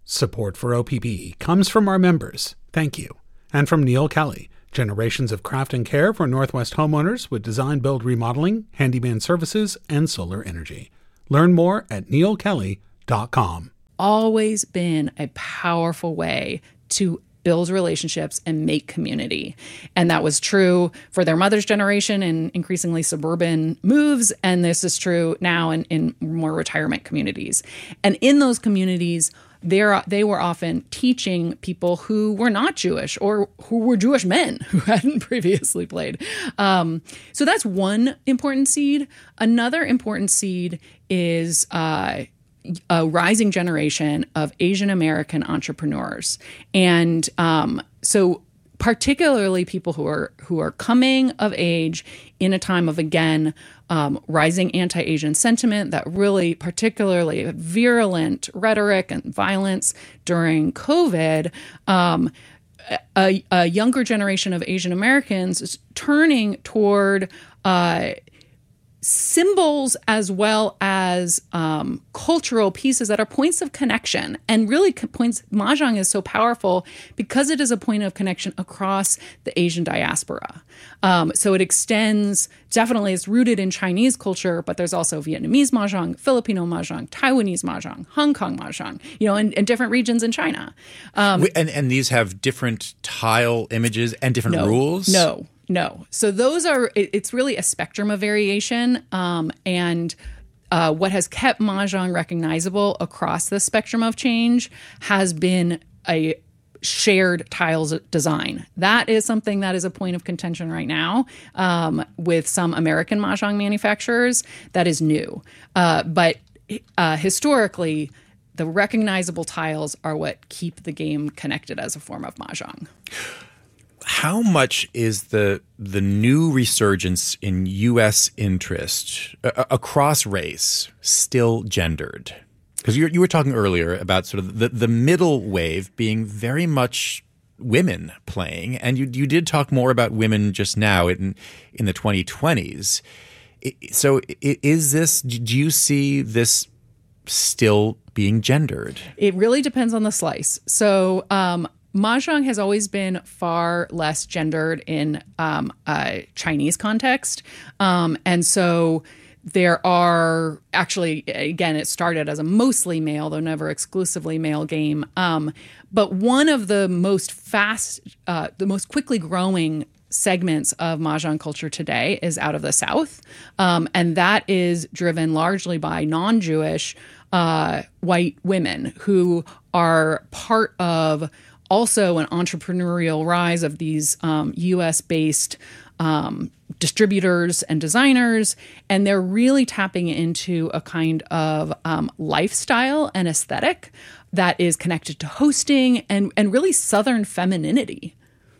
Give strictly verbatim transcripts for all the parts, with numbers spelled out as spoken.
Support for O P B comes from our members. Thank you. And from Neil Kelly, generations of craft and care for Northwest homeowners with design, build, remodeling, handyman services, and solar energy. Learn more at neil kelly dot com. Always been a powerful way to build relationships and make community. And that was true for their mother's generation in increasingly suburban moves. And this is true now in, in more retirement communities. And in those communities, They're, they were often teaching people who were not Jewish or who were Jewish men who hadn't previously played. Um, so that's one important seed. Another important seed is uh, a rising generation of Asian American entrepreneurs. And um, so particularly people who are who are coming of age in a time of, again, um, rising anti-Asian sentiment, that really particularly virulent rhetoric and violence during COVID. Um, a, a younger generation of Asian Americans is turning toward uh, symbols as well as um, cultural pieces that are points of connection. And really points, Mahjong is so powerful because it is a point of connection across the Asian diaspora. Um, so it extends, definitely it's rooted in Chinese culture, but there's also Vietnamese Mahjong, Filipino Mahjong, Taiwanese Mahjong, Hong Kong Mahjong, you know, and, and different regions in China. Um, and, and these have different tile images and different no, rules? No. No. So those are, it, it's really a spectrum of variation. Um, and uh, what has kept Mahjong recognizable across the spectrum of change has been a shared tiles design. That is something that is a point of contention right now um, with some American Mahjong manufacturers. That is new. Uh, but uh, historically, the recognizable tiles are what keep the game connected as a form of Mahjong. How much is the the new resurgence in U S interest uh, across race still gendered? Because you you were talking earlier about sort of the, the middle wave being very much women playing, and you you did talk more about women just now in in the twenty twenties. So is this? Do you see this still being gendered? It really depends on the slice. So. Um, Mahjong has always been far less gendered in um, a Chinese context. Um, and so there are actually, again, it started as a mostly male, though never exclusively male game. Um, but one of the most fast, uh, the most quickly growing segments of Mahjong culture today is out of the South. Um, and that is driven largely by non-Jewish uh, white women who are part of also an entrepreneurial rise of these um, U S-based um, distributors and designers, and they're really tapping into a kind of um, lifestyle and aesthetic that is connected to hosting and, and really Southern femininity.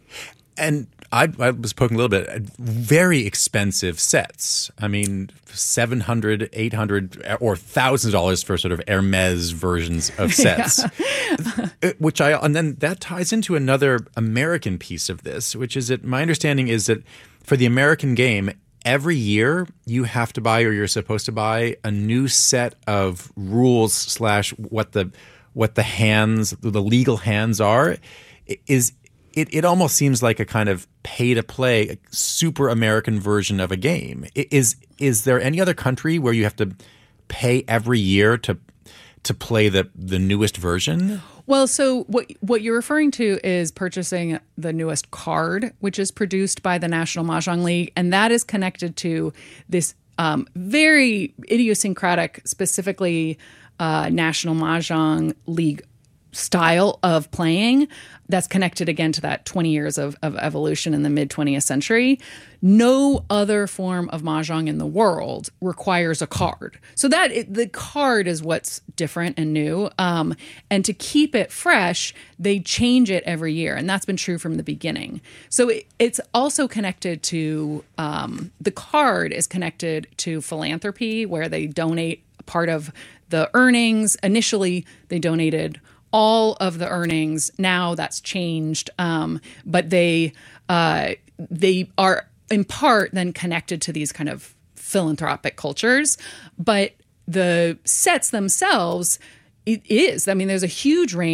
And I, I was poking a little bit at very expensive sets. I mean, seven hundred dollars, eight hundred dollars, or thousands of dollars for sort of Hermes versions of sets. Yeah. Which I and then that ties into another American piece of this, which is that my understanding is that for the American game, every year you have to buy or you're supposed to buy a new set of rules slash what the what the hands, the legal hands are. Is It it almost seems like a kind of pay-to-play, super American version of a game. Is is there any other country where you have to pay every year to to play the, the newest version? Well, so what what you're referring to is purchasing the newest card, which is produced by the National Mahjong League, and that is connected to this um, very idiosyncratic, specifically uh, National Mahjong League style of playing that's connected again to that twenty years of, of evolution in the mid twentieth century. No other form of Mahjong in the world requires a card. So that it, the card is what's different and new. Um, and to keep it fresh, they change it every year. And that's been true from the beginning. So it, it's also connected to, um, the card is connected to philanthropy, where they donate part of the earnings. Initially, they donated all of the earnings. Now that's changed, um, but they uh, they are in part then connected to these kind of philanthropic cultures. But the sets themselves, it is. I mean, there's a huge range